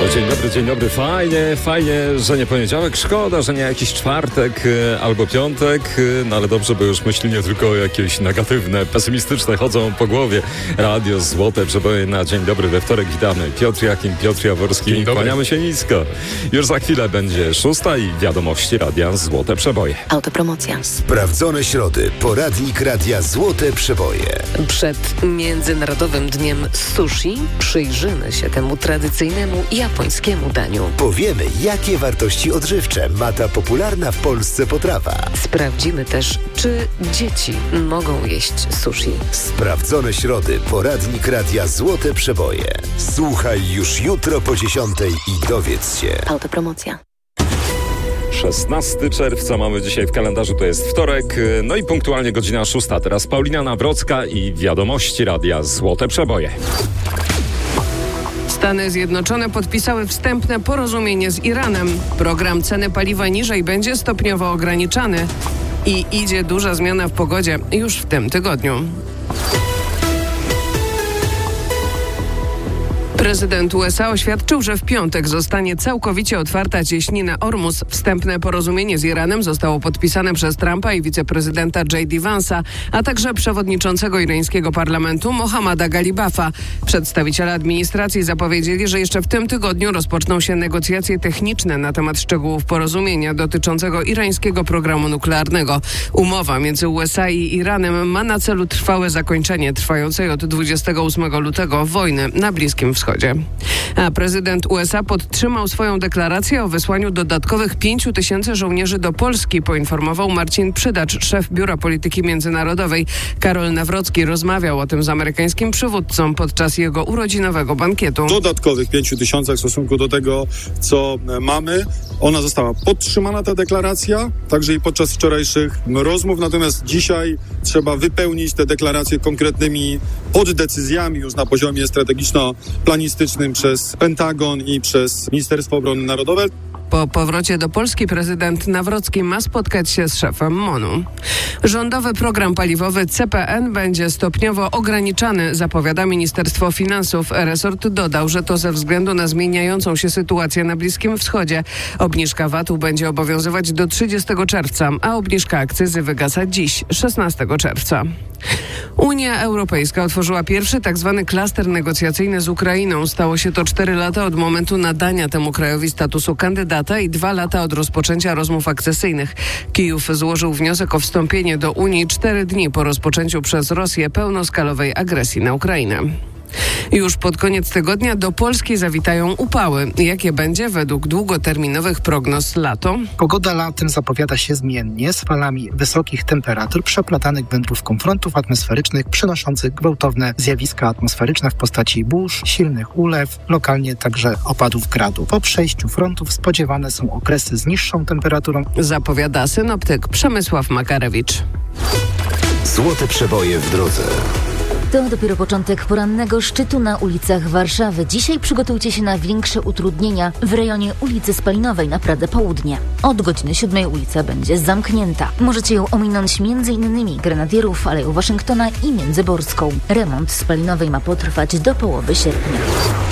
Dzień dobry. Fajnie, że nie poniedziałek. Szkoda, że nie jakiś czwartek albo piątek. No ale dobrze, bo już myśli nie tylko jakieś negatywne, pesymistyczne chodzą po głowie. Radio Złote Przeboje na Dzień Dobry we wtorek. Witamy. Piotr Jakin, Piotr Jaworski. Kłaniamy się nisko. Już za chwilę będzie 6 i wiadomości Radia Złote Przeboje. Autopromocja. Sprawdzone środy. Poradnik Radia Złote Przeboje. Przed Międzynarodowym Dniem Sushi przyjrzymy się temu tradycyjnemu japońskiemu daniu. Powiemy, jakie wartości odżywcze ma ta popularna w Polsce potrawa. Sprawdzimy też, czy dzieci mogą jeść sushi. Sprawdzone środy. Poradnik Radia Złote Przeboje. Słuchaj już jutro po 10:00 i dowiedz się. Autopromocja. 16 czerwca mamy dzisiaj w kalendarzu, to jest wtorek, no i punktualnie godzina 6. Teraz Paulina Nawrocka i wiadomości Radia Złote Przeboje. Stany Zjednoczone podpisały wstępne porozumienie z Iranem. Program ceny paliwa niżej będzie stopniowo ograniczany i idzie duża zmiana w pogodzie już w tym tygodniu. Prezydent USA oświadczył, że w piątek zostanie całkowicie otwarta cieśnina Ormus. Wstępne porozumienie z Iranem zostało podpisane przez Trumpa i wiceprezydenta J.D. Vance'a, a także przewodniczącego irańskiego parlamentu Mohammada Galibafa. Przedstawiciele administracji zapowiedzieli, że jeszcze w tym tygodniu rozpoczną się negocjacje techniczne na temat szczegółów porozumienia dotyczącego irańskiego programu nuklearnego. Umowa między USA i Iranem ma na celu trwałe zakończenie trwającej od 28 lutego wojny na Bliskim Wschodzie. A prezydent USA podtrzymał swoją deklarację o wysłaniu dodatkowych 5 000 żołnierzy do Polski, poinformował Marcin Przydacz, szef Biura Polityki Międzynarodowej. Karol Nawrocki rozmawiał o tym z amerykańskim przywódcą podczas jego urodzinowego bankietu. Dodatkowych 5 000 w stosunku do tego, co mamy. Ona została podtrzymana, ta deklaracja, także i podczas wczorajszych rozmów. Natomiast dzisiaj trzeba wypełnić te deklaracje konkretnymi poddecyzjami już na poziomie strategiczno-planistycznym przez Pentagon i przez Ministerstwo Obrony Narodowej. Po powrocie do Polski prezydent Nawrocki ma spotkać się z szefem MON-u. Rządowy program paliwowy CPN będzie stopniowo ograniczany, zapowiada Ministerstwo Finansów. Resort dodał, że to ze względu na zmieniającą się sytuację na Bliskim Wschodzie. Obniżka VAT-u będzie obowiązywać do 30 czerwca, a obniżka akcyzy wygasa dziś, 16 czerwca. Unia Europejska otworzyła pierwszy tzw. klaster negocjacyjny z Ukrainą. Stało się to 4 lata od momentu nadania temu krajowi statusu kandydata i 2 lata od rozpoczęcia rozmów akcesyjnych. Kijów złożył wniosek o wstąpienie do Unii 4 dni po rozpoczęciu przez Rosję pełnoskalowej agresji na Ukrainę. Już pod koniec tygodnia do Polski zawitają upały. Jakie będzie według długoterminowych prognoz lato? Pogoda latem zapowiada się zmiennie, z falami wysokich temperatur przeplatanych wędrówką frontów atmosferycznych przynoszących gwałtowne zjawiska atmosferyczne w postaci burz, silnych ulew, lokalnie także opadów gradu. Po przejściu frontów spodziewane są okresy z niższą temperaturą. Zapowiada synoptyk Przemysław Makarewicz. Złote Przeboje w drodze. To dopiero początek porannego szczytu na ulicach Warszawy. Dzisiaj przygotujcie się na większe utrudnienia w rejonie ulicy Spalinowej na Pradze Południe. Od godziny 7 ulica będzie zamknięta. Możecie ją ominąć m.in. Grenadierów, Aleją Waszyngtona i Międzyborską. Remont Spalinowej ma potrwać do połowy sierpnia.